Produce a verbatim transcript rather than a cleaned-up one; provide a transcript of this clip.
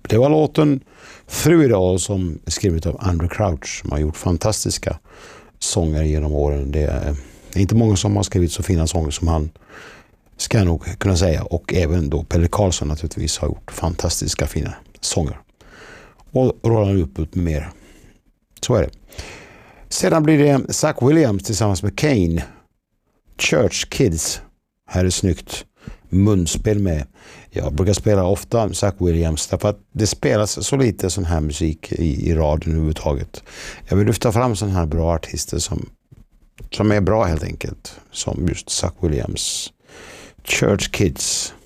Det var låten Through It All som är skrivet av Andrew Crouch som har gjort fantastiska sånger genom åren. Det är, det är inte många som har skrivit så fina sånger som han, ska jag nog kunna säga. Och även då Pelle Karlsson naturligtvis har gjort fantastiska fina sånger. Och Roland Utbult med mer. Så är det. Sedan blir det Zach Williams tillsammans med Kane. Church Kids. Här är snyggt munspel med. Jag brukar spela ofta Zach Williams därför att det spelas så lite sån här musik i, i radion överhuvudtaget. Jag vill lyfta fram sån här bra artister som, som är bra helt enkelt. Som just Zach Williams. Church Kids.